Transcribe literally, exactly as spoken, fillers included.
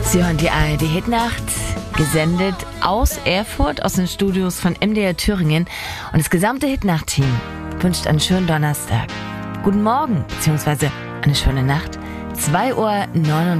Sie hören die A R D-Hitnacht, gesendet aus Erfurt, aus den Studios von M D R Thüringen. Und das gesamte Hitnacht-Team wünscht einen schönen Donnerstag. Guten Morgen, beziehungsweise eine schöne Nacht. zwei Uhr neununddreißig.